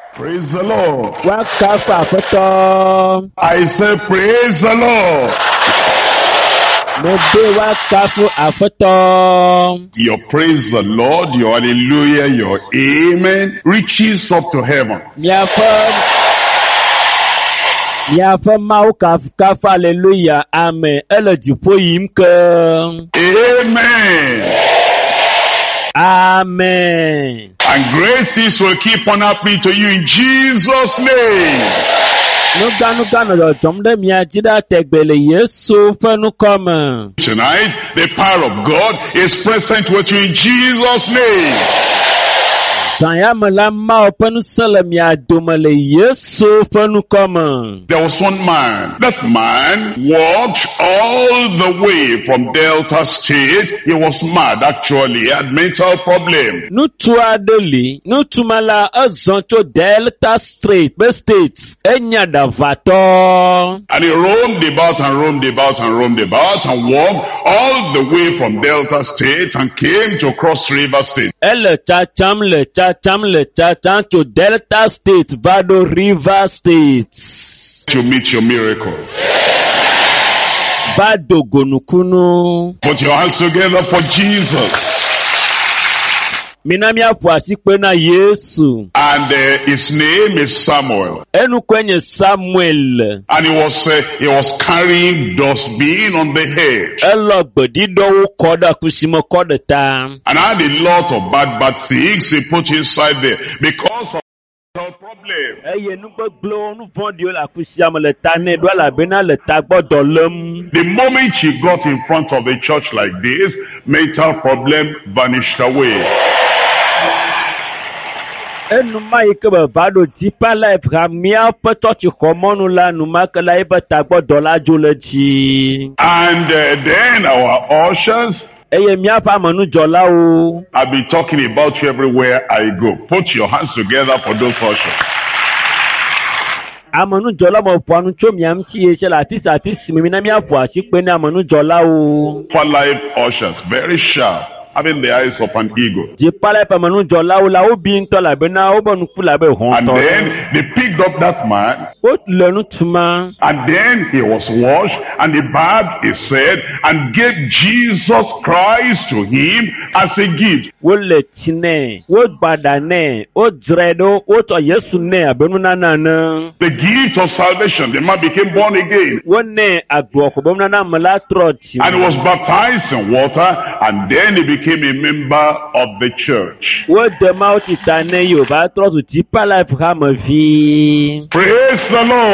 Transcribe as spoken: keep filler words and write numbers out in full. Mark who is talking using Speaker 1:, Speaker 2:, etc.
Speaker 1: Praise the Lord.
Speaker 2: Wakafu afoto.
Speaker 1: I say praise the Lord.
Speaker 2: Mebe wakafu afoto.
Speaker 1: Your praise the Lord, your hallelujah, your amen reaches up to heaven.
Speaker 2: Miafa Miafa mau kafu kafu hallelujah amen. Ele jipo yimke.
Speaker 1: Amen.
Speaker 2: Amen.
Speaker 1: And great things will keep on happening to you in Jesus' name.
Speaker 2: Nuga nuga no jomde miajida tegbele Yesu fenu koma.
Speaker 1: Tonight, the power of God is present with you in Jesus' name.
Speaker 2: Sanya mala ma openu sele miadomele Yesu fenu koma.
Speaker 1: There was one man. That man walked all the way from Delta State. He was mad, actually. He had mental problem.
Speaker 2: Nutu adeli, nutu mala azonto Delta State, be states, enya da vato.
Speaker 1: And he roamed about and roamed about and roamed about and walked all the way from Delta State and came to Cross River State.
Speaker 2: Ele chacham le chacham le chacham to Delta State, Vado River State.
Speaker 1: To meet your miracle.
Speaker 2: Vado gonukunu.
Speaker 1: Put your hands together for Jesus.
Speaker 2: Minami apuasi kwena Yesu.
Speaker 1: And uh, his name is Samuel.
Speaker 2: Enu kwenye Samuel.
Speaker 1: And he was uh, he was carrying dustbin on the head.
Speaker 2: Elo bedido koda kusimo koda ta.
Speaker 1: And had a lot of bad bad things he put inside there because of the problem.
Speaker 2: Eye nuko glo nu vodio la kusiamo le tane do la bena le tagbo dolum.
Speaker 1: The moment he got in front of a church like this, mental problem vanished away.
Speaker 2: Enu mai ke ba vado jipa la pramia peto ti komonu la numa ke la ibe tagbo dola joleji.
Speaker 1: And uh, then our ushers,
Speaker 2: Eye mia pa manu jola o.
Speaker 1: I'll be talking about you everywhere I go. Put your hands together for those ushers.
Speaker 2: Amanu jola mo puanu cho miam ti e se la ti sa ti simi na mi apu asi pe ni amanu jola o.
Speaker 1: For life ushers, very sharp, having the eyes of an eagle.
Speaker 2: Jipa la pa manu jola o la o bi nto la bena o bonu ku la be hon
Speaker 1: And
Speaker 2: to.
Speaker 1: then they picked up that man,
Speaker 2: O lenu tuma.
Speaker 1: and then he was washed, and he bathed his head, and gave Jesus Christ to him as a gift.
Speaker 2: Wo le tine, wo gbada ne, o dredo, o to Yesu ne abenu na na na.
Speaker 1: The gift of salvation. The man became born again,
Speaker 2: Wo ne agbo ko bomna na mala troti.
Speaker 1: and was baptized in water, and then he became a member of the church.
Speaker 2: Wo de ma o ti tane yo ba troti jipa la pa ma vi.
Speaker 1: Praise the Lord.